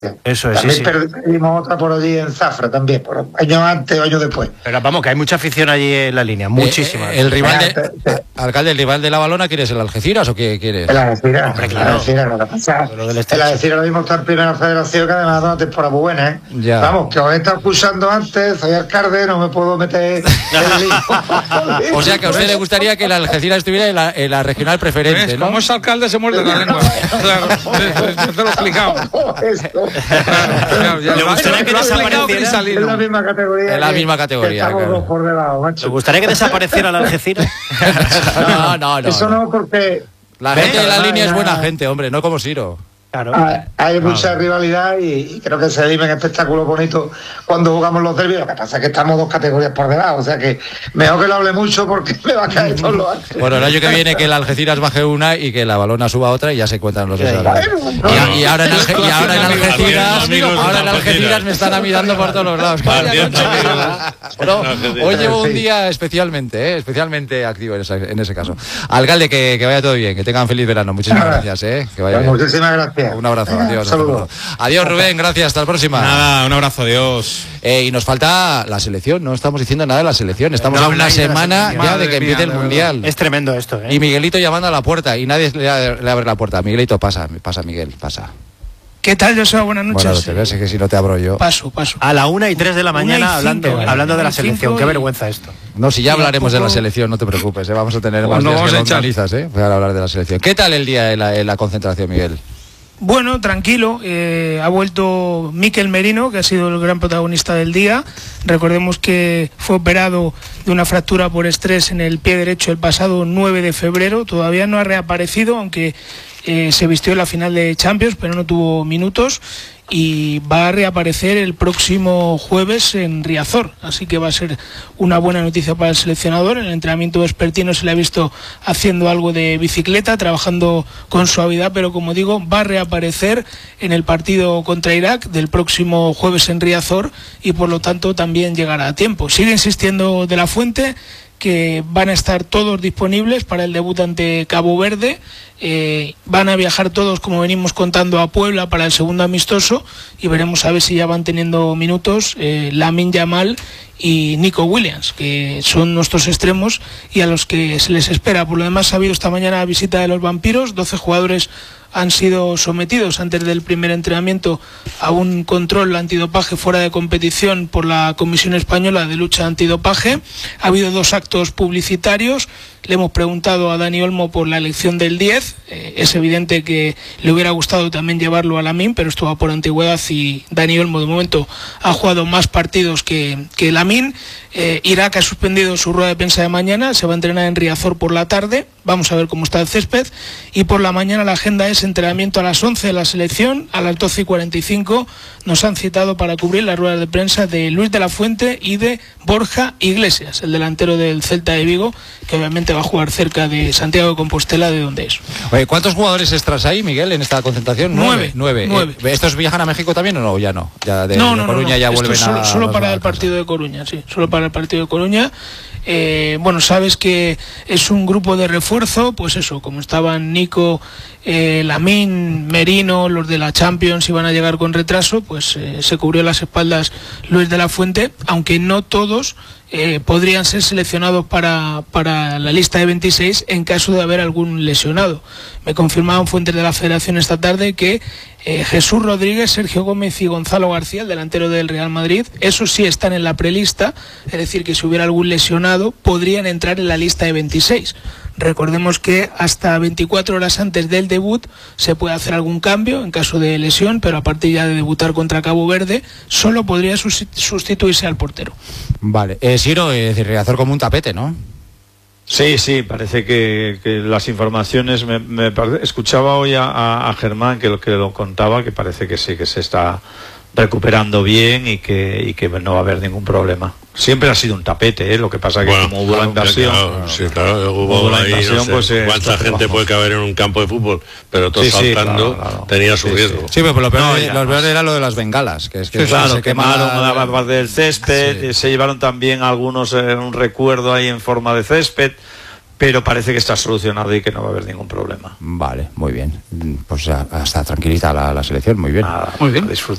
Eso es, también sí. perdimos otra por allí en Zafra también, por años antes o años después. Pero vamos, que hay mucha afición allí en la línea, muchísima. El rival alcalde, el rival de la Balona, ¿quieres el Algeciras o qué quieres? El Algeciras, hombre, claro. Lo que pasa. El Algeciras lo mismo está en primera federación, que además da una temporada muy buena, ¿eh? Ya. Vamos, que os he estado escuchando antes, soy alcalde, no me puedo meter en el lío. O sea que a usted le gustaría que el Algeciras estuviera en la regional preferente, ¿no? Como es alcalde se muerde la lengua. Claro, yo te lo he explicado. ¿Le gustaría que desapareciera? En la misma categoría. En la misma categoría, Estamos claro. dos por debajo, macho. ¿Le gustaría que desapareciera el Algeciras? No. Eso no, porque La gente de la línea es buena gente, hombre, no como Siro. Claro. hay mucha rivalidad y creo que se viven espectáculos bonitos cuando jugamos los derbis. Lo que pasa es que estamos dos categorías por debajo, o sea que mejor que lo hable mucho porque me va a caer todo lo antes. Bueno, el año que viene que el Algeciras baje una y que la Balona suba otra y ya se cuentan los dos. Y ahora en Algeciras me están amidando por todos los lados. Bueno, hoy llevo un día especialmente activo en ese caso. Alcalde, que vaya todo bien, que tengan feliz verano. Muchísimas gracias, que vaya bien. Muchísimas gracias. Un abrazo, adiós. Saludos. Adiós, Rubén, gracias, hasta la próxima. Nada, un abrazo, adiós. Y nos falta la selección, no estamos diciendo nada de la selección, estamos a una semana ya de que empiece el Mundial. Es tremendo esto, Y Miguelito llamando a la puerta y nadie le abre la puerta. Miguelito, pasa Miguel, pasa. ¿Qué tal, Joshua? Buenas noches. Bueno, te ves, es que si no te abro yo. Paso. A la 1:03 de la mañana 1:05, hablando de la 1:05 selección. Qué vergüenza esto. No, si ya hablaremos de la poco... selección, no te preocupes, vamos a tener Pues más no días vamos que a echar. longanizas, para hablar de la selección. ¿Qué tal el día en la concentración, Miguel? Bueno, tranquilo, ha vuelto Mikel Merino, que ha sido el gran protagonista del día. Recordemos que fue operado de una fractura por estrés en el pie derecho el pasado 9 de febrero. Todavía no ha reaparecido, aunque se vistió en la final de Champions, pero no tuvo minutos. Y va a reaparecer el próximo jueves en Riazor, así que va a ser una buena noticia para el seleccionador. En el entrenamiento vespertino se le ha visto haciendo algo de bicicleta, trabajando con suavidad, pero como digo, va a reaparecer en el partido contra Irak del próximo jueves en Riazor y por lo tanto también llegará a tiempo. Sigue insistiendo De la Fuente que van a estar todos disponibles para el debut ante Cabo Verde. Van a viajar todos, como venimos contando, a Puebla para el segundo amistoso y veremos a ver si ya van teniendo minutos Lamine Yamal y Nico Williams, que son nuestros extremos y a los que se les espera. Por lo demás, ha habido esta mañana la visita de los vampiros, 12 jugadores han sido sometidos antes del primer entrenamiento a un control antidopaje fuera de competición por la Comisión Española de Lucha Antidopaje. Ha habido 2 actos publicitarios. Le hemos preguntado a Dani Olmo por la elección del 10. Es evidente que le hubiera gustado también llevarlo a Lamine, pero esto va por antigüedad y Dani Olmo de momento ha jugado más partidos que Lamine. Irak ha suspendido su rueda de prensa de mañana, se va a entrenar en Riazor por la tarde. Vamos a ver cómo está el césped. Y por la mañana la agenda es entrenamiento a las 11 de la selección, a las 12:45 nos han citado para cubrir las ruedas de prensa de Luis de la Fuente y de Borja Iglesias, el delantero del Celta de Vigo, que obviamente va a jugar cerca de Santiago de Compostela, de donde es. Oye, ¿cuántos jugadores extras hay, Miguel, en esta concentración? 9. ¿Estos viajan a México también o no? Ya no. Ya de Coruña ya vuelven a... Solo para el partido de Coruña, sí. Solo para el partido de Coruña. Bueno, sabes que es un grupo de refuerzo, pues eso, como estaban Nico, Lamine, Merino, los de la Champions iban a llegar con retraso, pues se cubrió las espaldas Luis de la Fuente, aunque no todos podrían ser seleccionados para la lista de 26 en caso de haber algún lesionado. Me confirmaban fuentes de la Federación esta tarde que Jesús Rodríguez, Sergio Gómez y Gonzalo García, el delantero del Real Madrid, esos sí están en la prelista, es decir, que si hubiera algún lesionado podrían entrar en la lista de 26. Recordemos que hasta 24 horas antes del debut se puede hacer algún cambio en caso de lesión, pero a partir ya de debutar contra Cabo Verde solo podría sustituirse al portero. Vale, Siro, Riazor como un tapete, ¿no? Sí, parece que las informaciones, escuchaba hoy a Germán que lo contaba, que parece que sí, que se está recuperando bien y que no va a haber ningún problema. Siempre ha sido un tapete, lo que pasa que como hubo la invasión, hubo la invasión, no sé, pues cuánta gente puede caber en un campo de fútbol, pero todo saltando claro. Tenía su riesgo. Sí, pero lo peor era lo de las bengalas, que es que se quemaron la parte del césped, se llevaron también algunos un recuerdo ahí en forma de césped, pero parece que está solucionado y que no va a haber ningún problema. Vale, muy bien. Pues hasta tranquilita la selección, muy bien. Muy bien.